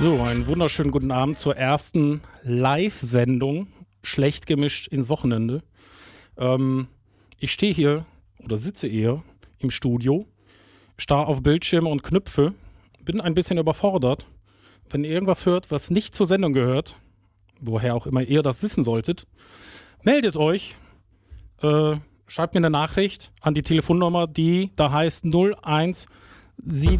So, einen wunderschönen guten Abend zur ersten Live-Sendung, schlecht gemischt ins Wochenende. Ich stehe hier oder sitze eher im Studio, starr auf Bildschirme und Knöpfe, bin ein bisschen überfordert. Wenn ihr irgendwas hört, was nicht zur Sendung gehört, woher auch immer ihr das wissen solltet, meldet euch, schreibt mir eine Nachricht an die Telefonnummer, die da heißt 0171